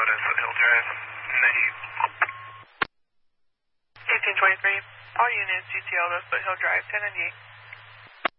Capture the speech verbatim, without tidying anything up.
to Foothill Drive, ninety. eighteen twenty-three, all units, G T L to Foothill Drive, ten ninety-eight.